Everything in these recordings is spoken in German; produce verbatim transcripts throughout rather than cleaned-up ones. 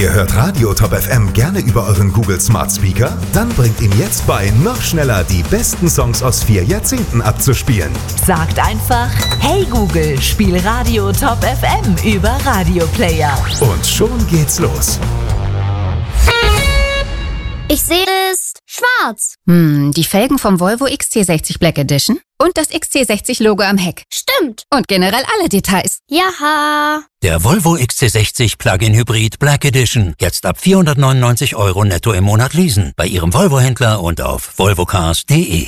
Ihr hört Radio Top F M gerne über euren Google Smart Speaker? Dann bringt ihm jetzt bei, noch schneller die besten Songs aus vier Jahrzehnten abzuspielen. Sagt einfach, hey Google, spiel Radio Top F M über Radio Player. Und schon geht's los. Ich sehe es schwarz. Hm, die Felgen vom Volvo X C sechzig Black Edition und das X C sechzig Logo am Heck. Stimmt. Und generell alle Details. Jaha. Der Volvo X C sechzig Plug-in Hybrid Black Edition. Jetzt ab vierhundertneunundneunzig Euro netto im Monat leasen. Bei Ihrem Volvo-Händler und auf volvocars punkt de.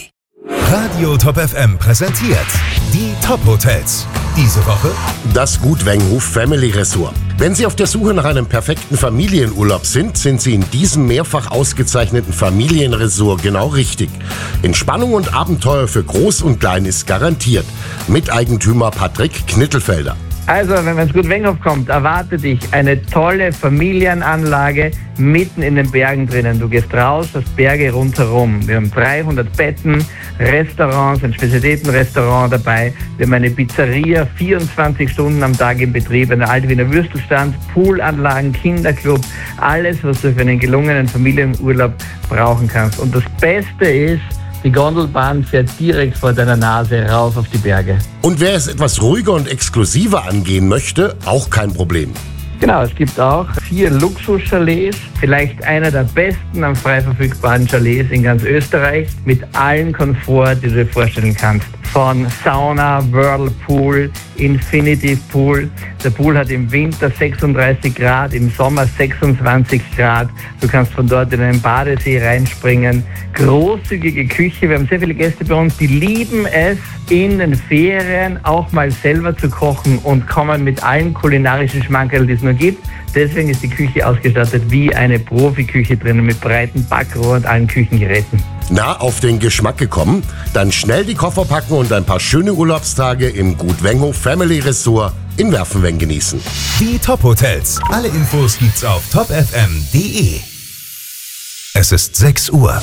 Radio Top F M präsentiert die Top-Hotels. Diese Woche das Gut Wengen-Hof Family Resort. Wenn Sie auf der Suche nach einem perfekten Familienurlaub sind, sind Sie in diesem mehrfach ausgezeichneten Familienresort genau richtig. Entspannung und Abenteuer für Groß und Klein ist garantiert. Miteigentümer Patrick Knittelfelder. Also, wenn man ins Gut Wengen-Hof kommt, erwartet dich eine tolle Familienanlage mitten in den Bergen drinnen. Du gehst raus, hast Berge rundherum. Wir haben dreihundert Betten, Restaurants, ein Spezialitätenrestaurant dabei. Wir haben eine Pizzeria, vierundzwanzig Stunden am Tag in Betrieb, eine alte Wiener Würstelstand, Poolanlagen, Kinderclub, alles, was du für einen gelungenen Familienurlaub brauchen kannst. Und das Beste ist, die Gondelbahn fährt direkt vor deiner Nase rauf auf die Berge. Und wer es etwas ruhiger und exklusiver angehen möchte, auch kein Problem. Genau, es gibt auch vier Luxus-Chalets, vielleicht einer der besten am frei verfügbaren Chalets in ganz Österreich, mit allen Komfort, die du dir vorstellen kannst. Von Sauna, Whirlpool, Infinity Pool. Der Pool hat im Winter sechsunddreißig Grad, im Sommer sechsundzwanzig Grad. Du kannst von dort in einen Badesee reinspringen. Großzügige Küche. Wir haben sehr viele Gäste bei uns, die lieben es, in den Ferien auch mal selber zu kochen und kommen mit allen kulinarischen Schmankerl, die es nur gibt. Deswegen ist die Küche ausgestattet wie eine Profiküche drinnen mit breiten Backrohr und allen Küchengeräten. Na, auf den Geschmack gekommen? Dann schnell die Koffer packen und ein paar schöne Urlaubstage im Gut Wengen-Hof Family Resort in Werfenweng genießen. Die Top-Hotels. Alle Infos gibt's auf top f m punkt de. Es ist sechs Uhr.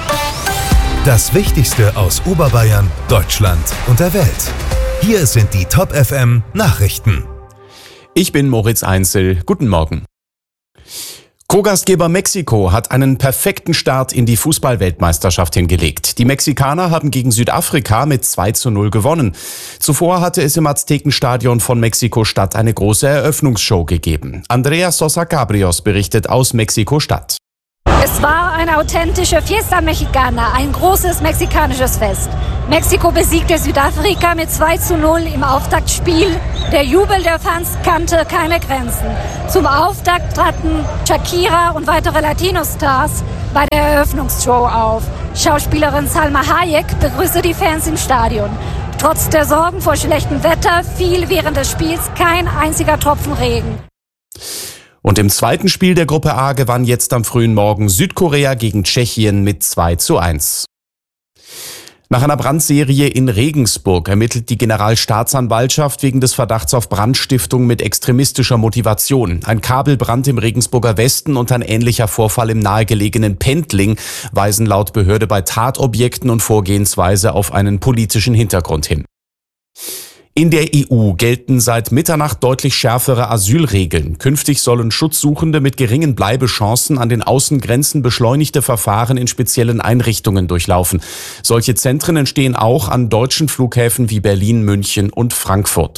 Das Wichtigste aus Oberbayern, Deutschland und der Welt. Hier sind die Top F M Nachrichten. Ich bin Moritz Einzel. Guten Morgen. Co-Gastgeber Mexiko hat einen perfekten Start in die Fußball-Weltmeisterschaft hingelegt. Die Mexikaner haben gegen Südafrika mit zwei zu null gewonnen. Zuvor hatte es im Aztekenstadion von Mexiko-Stadt eine große Eröffnungsshow gegeben. Andrea Sosa Cabrios berichtet aus Mexiko-Stadt. Es war eine authentische Fiesta Mexicana, ein großes mexikanisches Fest. Mexiko besiegte Südafrika mit zwei zu null im Auftaktspiel. Der Jubel der Fans kannte keine Grenzen. Zum Auftakt traten Shakira und weitere Latino-Stars bei der Eröffnungsshow auf. Schauspielerin Salma Hayek begrüßte die Fans im Stadion. Trotz der Sorgen vor schlechtem Wetter fiel während des Spiels kein einziger Tropfen Regen. Und im zweiten Spiel der Gruppe A gewann jetzt am frühen Morgen Südkorea gegen Tschechien mit zwei zu eins. Nach einer Brandserie in Regensburg ermittelt die Generalstaatsanwaltschaft wegen des Verdachts auf Brandstiftung mit extremistischer Motivation. Ein Kabelbrand im Regensburger Westen und ein ähnlicher Vorfall im nahegelegenen Pendling weisen laut Behörde bei Tatobjekten und Vorgehensweise auf einen politischen Hintergrund hin. In der E U gelten seit Mitternacht deutlich schärfere Asylregeln. Künftig sollen Schutzsuchende mit geringen Bleibechancen an den Außengrenzen beschleunigte Verfahren in speziellen Einrichtungen durchlaufen. Solche Zentren entstehen auch an deutschen Flughäfen wie Berlin, München und Frankfurt.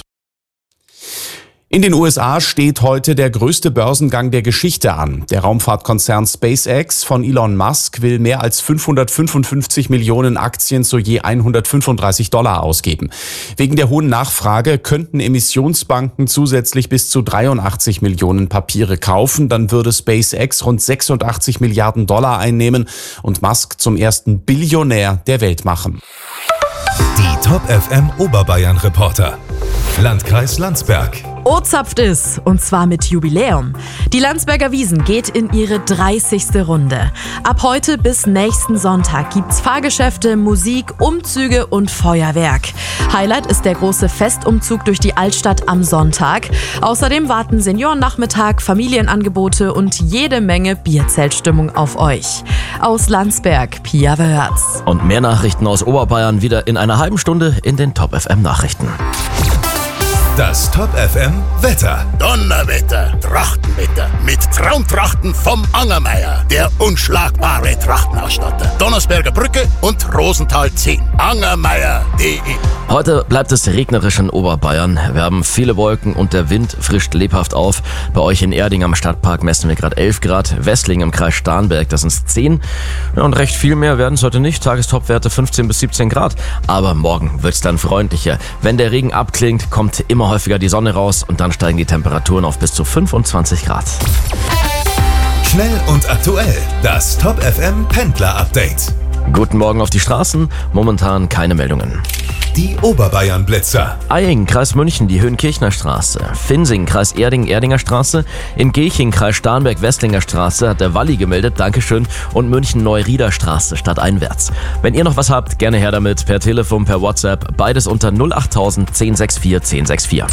In den U S A steht heute der größte Börsengang der Geschichte an. Der Raumfahrtkonzern SpaceX von Elon Musk will mehr als fünfhundertfünfundfünfzig Millionen Aktien zu je hundertfünfunddreißig Dollar ausgeben. Wegen der hohen Nachfrage könnten Emissionsbanken zusätzlich bis zu dreiundachtzig Millionen Papiere kaufen. Dann würde SpaceX rund sechsundachtzig Milliarden Dollar einnehmen und Musk zum ersten Billionär der Welt machen. Die Top F M Oberbayern Reporter. Landkreis Landsberg. O-zapft es, und zwar mit Jubiläum. Die Landsberger Wiesn geht in ihre dreißigste Runde. Ab heute bis nächsten Sonntag gibt's Fahrgeschäfte, Musik, Umzüge und Feuerwerk. Highlight ist der große Festumzug durch die Altstadt am Sonntag. Außerdem warten Seniorennachmittag, Familienangebote und jede Menge Bierzeltstimmung auf euch. Aus Landsberg, Pia Wörz. Und mehr Nachrichten aus Oberbayern wieder in einer halben Stunde in den Top F M Nachrichten. Das Top F M Wetter. Donnerwetter, Trachtenwetter mit Traumtrachten vom Angermeier, der unschlagbare Trachtenausstatter. Donnersberger Brücke und Rosenthal zehn. Angermeier punkt de. Heute bleibt es regnerisch in Oberbayern. Wir haben viele Wolken und der Wind frischt lebhaft auf. Bei euch in Erding am Stadtpark messen wir gerade elf Grad. Wessling im Kreis Starnberg, das sind zehn. Ja, und recht viel mehr werden es heute nicht. Tagestopwerte fünfzehn bis siebzehn Grad. Aber morgen wird es dann freundlicher. Wenn der Regen abklingt, kommt immer häufiger die Sonne raus und dann steigen die Temperaturen auf bis zu fünfundzwanzig Grad. Schnell und aktuell. Das Top F M Pendler Update. Guten Morgen auf die Straßen. Momentan keine Meldungen. Die Oberbayern-Blitzer. Eying, Kreis München, die Höhenkirchner Straße. Finsing, Kreis Erding, Erdinger Straße. In Geching, Kreis Starnberg, Westlinger Straße, hat der Walli gemeldet, Dankeschön. Und München, Neurieder Straße, stadteinwärts. Wenn ihr noch was habt, gerne her damit, per Telefon, per WhatsApp, beides unter null achttausend zehn sechs vier zehn sechs vier.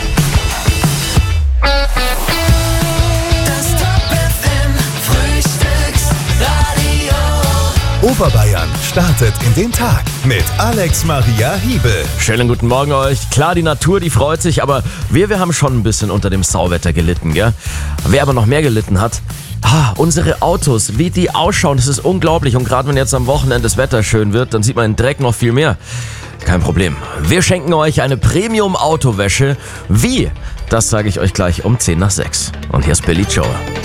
Oberbayern startet in den Tag mit Alex Maria Hiebel. Schönen guten Morgen euch. Klar, die Natur, die freut sich, aber wir, wir haben schon ein bisschen unter dem Sauwetter gelitten, gell? Wer aber noch mehr gelitten hat, ah, unsere Autos, wie die ausschauen, das ist unglaublich. Und gerade wenn jetzt am Wochenende das Wetter schön wird, dann sieht man den Dreck noch viel mehr. Kein Problem. Wir schenken euch eine Premium-Autowäsche. Wie? Das sage ich euch gleich um zehn nach sechs. Und hier ist Billy Joel.